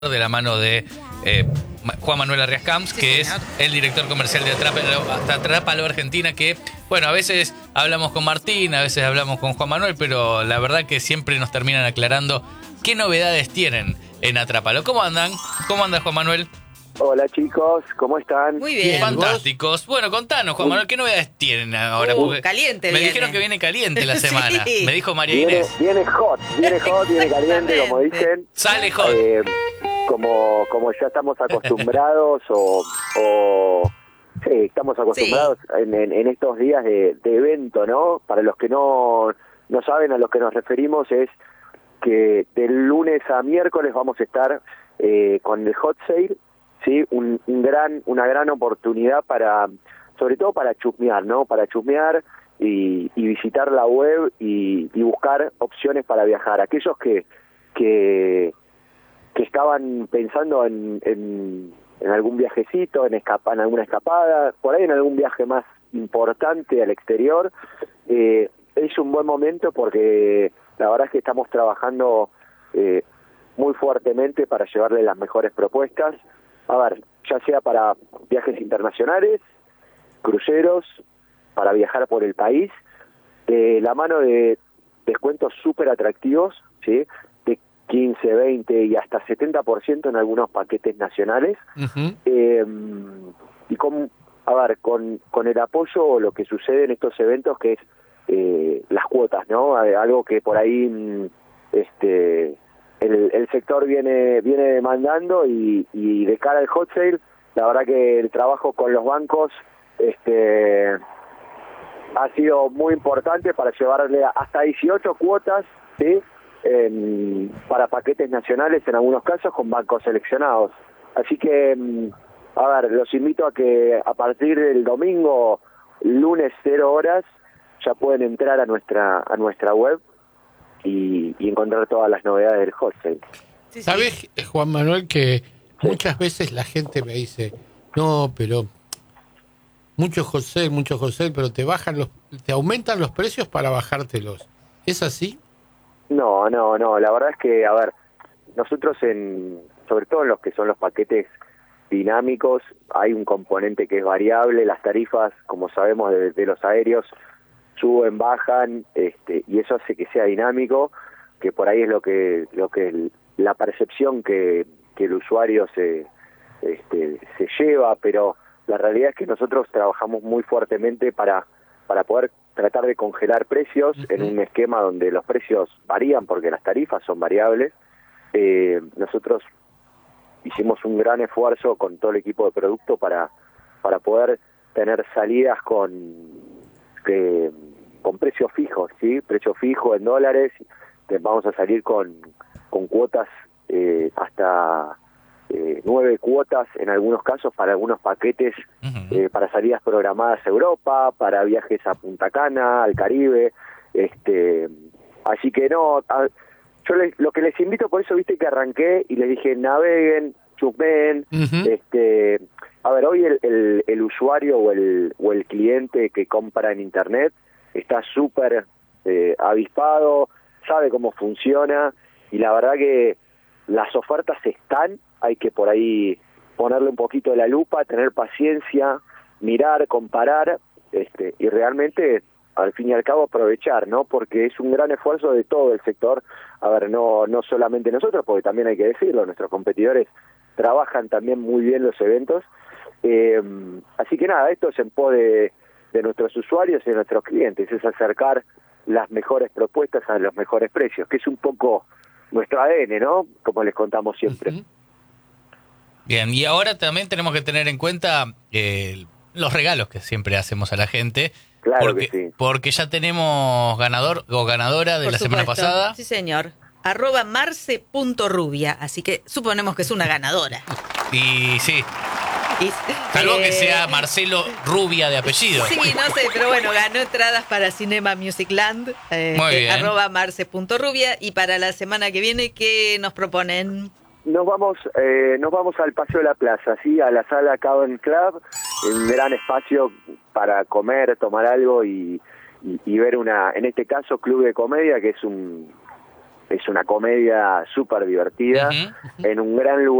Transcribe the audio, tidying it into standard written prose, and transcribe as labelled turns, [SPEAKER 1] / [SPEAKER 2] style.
[SPEAKER 1] de la mano de Juan Manuel Arriascamps, que es el director comercial de Atrápalo Argentina, que, bueno, a veces hablamos con Martín, a veces hablamos con Juan Manuel, pero la verdad que siempre nos terminan aclarando qué novedades tienen en Atrápalo. ¿Cómo andan? ¿Cómo anda Juan Manuel?
[SPEAKER 2] Hola chicos, ¿cómo están?
[SPEAKER 3] Muy bien.
[SPEAKER 1] Fantásticos. Bueno, contanos, Juan Manuel, ¿qué novedades tienen ahora? Porque
[SPEAKER 3] caliente
[SPEAKER 1] me
[SPEAKER 3] viene.
[SPEAKER 1] dijeron que viene caliente la semana.
[SPEAKER 3] Sí.
[SPEAKER 1] Me dijo María
[SPEAKER 2] Viene,
[SPEAKER 1] Inés.
[SPEAKER 2] viene hot, viene caliente, como dicen.
[SPEAKER 1] Sale hot.
[SPEAKER 2] Como ya estamos acostumbrados sí, estamos acostumbrados en estos días de evento, ¿no? Para los que no saben a lo que nos referimos es que del lunes a miércoles vamos a estar con el hot sale, sí, una gran oportunidad para, sobre todo para chusmear, ¿no? Para chusmear y visitar la web y buscar opciones para viajar. Aquellos que estaban pensando en algún viajecito, en alguna escapada, por ahí en algún viaje más importante al exterior, es un buen momento porque la verdad es que estamos trabajando muy fuertemente para llevarle las mejores propuestas. A ver, ya sea para viajes internacionales, cruceros, para viajar por el país, la mano de descuentos súper atractivos, ¿sí? De 15, 20 y hasta 70% en algunos paquetes nacionales. Uh-huh. Y con el apoyo o lo que sucede en estos eventos, que es las cuotas, ¿no? Algo que por ahí el sector viene demandando y de cara al hot sale, la verdad que el trabajo con los bancos ha sido muy importante para llevarle hasta 18 cuotas, ¿sí? Para paquetes nacionales en algunos casos con bancos seleccionados. Así que, los invito a que a partir del domingo, lunes 0 horas, ya pueden entrar a nuestra web y encontrar todas las novedades del hot sale.
[SPEAKER 4] Sí. ¿Sabes, Juan Manuel, que muchas veces la gente me dice, no, pero mucho hot sale, pero te aumentan los precios para bajártelos? ¿Es así?
[SPEAKER 2] No, la verdad es que, nosotros sobre todo en los que son los paquetes dinámicos, hay un componente que es variable. Las tarifas, como sabemos, de los aéreos suben, bajan, y eso hace que sea dinámico, que por ahí es lo que la percepción que el usuario se lleva, pero la realidad es que nosotros trabajamos muy fuertemente para poder tratar de congelar precios. Uh-huh. En un esquema donde los precios varían porque las tarifas son variables. Nosotros hicimos un gran esfuerzo con todo el equipo de producto para poder tener salidas con precios fijos, ¿sí? Precio fijo en dólares. Vamos a salir con cuotas hasta 9 cuotas en algunos casos para algunos paquetes. Uh-huh. Para salidas programadas a Europa, para viajes a Punta Cana, al Caribe. Así que yo lo que les invito, por eso viste que arranqué y les dije naveguen, chusmeen. Uh-huh. Hoy el usuario o el cliente que compra en internet está súper avispado, sabe cómo funciona, y la verdad que las ofertas están, hay que por ahí ponerle un poquito de la lupa, tener paciencia, mirar, comparar, y realmente al fin y al cabo aprovechar, ¿no? Porque es un gran esfuerzo de todo el sector. No solamente nosotros, porque también hay que decirlo, nuestros competidores trabajan también muy bien los eventos. Así que nada, esto es en pos de nuestros usuarios y de nuestros clientes, es acercar las mejores propuestas a los mejores precios, que es un poco nuestro ADN, ¿no? Como les contamos siempre.
[SPEAKER 4] Uh-huh.
[SPEAKER 1] Bien, y ahora también tenemos que tener en cuenta los regalos que siempre hacemos a la gente.
[SPEAKER 2] Claro que sí.
[SPEAKER 1] Porque ya tenemos ganador o ganadora de la semana pasada.
[SPEAKER 3] Sí, señor. @marce.rubia, así que suponemos que es una ganadora.
[SPEAKER 1] Y sí. Salvo que sea Marcelo Rubia de apellido.
[SPEAKER 3] Sí, no sé, pero bueno, ganó entradas para Cinema Music Land.
[SPEAKER 1] Muy bien.
[SPEAKER 3] @marce.rubia. Y para la semana que viene, ¿qué nos proponen?
[SPEAKER 2] Nos vamos al Paseo de la Plaza, ¿sí? A la sala Cabin Club, un gran espacio para comer, tomar algo y ver en este caso, Club de Comedia, que es es una comedia súper divertida, en un gran lugar.